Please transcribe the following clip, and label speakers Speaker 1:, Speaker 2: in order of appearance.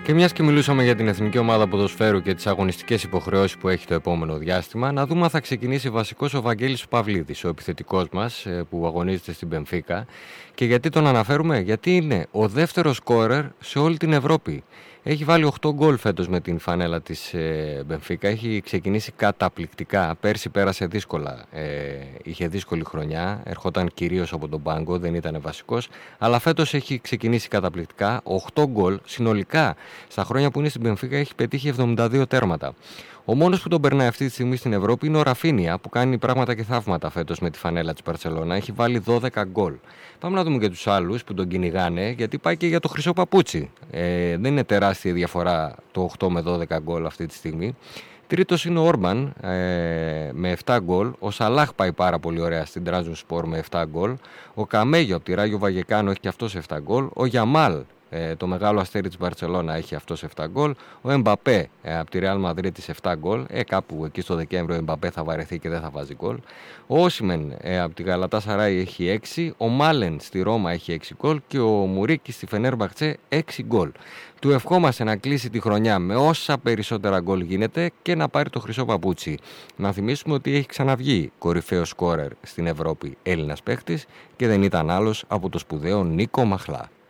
Speaker 1: Και μιας και μιλούσαμε για την εθνική ομάδα ποδοσφαίρου και τις αγωνιστικές υποχρεώσεις που έχει το επόμενο διάστημα, να δούμε αν θα ξεκινήσει βασικός ο Βαγγέλης Παυλίδης, ο επιθετικός μας που αγωνίζεται στην Μπενφίκα. Και γιατί τον αναφέρουμε? Γιατί είναι ο δεύτερος σκόρερ σε όλη την Ευρώπη. Έχει βάλει 8 γκολ φέτος με την φανέλα της Μπενφίκα. Έχει ξεκινήσει καταπληκτικά. Πέρσι πέρασε δύσκολα. Είχε δύσκολη χρονιά. Ερχόταν κυρίως από τον πάγκο, δεν ήταν βασικός. Αλλά φέτος έχει ξεκινήσει καταπληκτικά. 8 γκολ συνολικά στα χρόνια που είναι στην Μπενφίκα έχει πετύχει 72 τέρματα. Ο μόνος που τον περνάει αυτή τη στιγμή στην Ευρώπη είναι ο Ραφίνια, που κάνει πράγματα και θαύματα φέτος με τη φανέλα της Μπαρσελόνα. Έχει βάλει 12 γκολ. Πάμε να δούμε και τους άλλους που τον κυνηγάνε, γιατί πάει και για το χρυσό παπούτσι. Δεν είναι τεράστια διαφορά το 8 με 12 γκολ αυτή τη στιγμή. Τρίτος είναι ο Όρμπαν με 7 γκολ. Ο Σαλάχ πάει πάρα πολύ ωραία στην Τράζονσπορ με 7 γκολ. Ο Καμέγιο από τη Ράγιο Βαγεκάνο έχει και αυτός 7 γκολ. Ο Γιαμάλ, το μεγάλο αστέρι της Μπαρσελόνα, έχει αυτός 7 γκολ. Ο Εμπαπέ από τη Ρεάλ Μαδρίτης 7 γκολ. Κάπου εκεί στο Δεκέμβριο ο Εμπαπέ θα βαρεθεί και δεν θα βάζει γκολ. Ο Όσιμεν από τη Γαλατάσαράι έχει 6. Ο Μάλεν στη Ρώμα έχει 6 γκολ. Και ο Μουρίκη στη Φενέρμπαχτσε 6 γκολ. Του ευχόμαστε να κλείσει τη χρονιά με όσα περισσότερα γκολ γίνεται και να πάρει το χρυσό παπούτσι. Να θυμίσουμε ότι έχει ξαναβγεί κορυφαίο σκόρερ στην Ευρώπη Έλληνας παίχτης και δεν ήταν άλλος από το σπουδαίο Νίκο Μαχλά.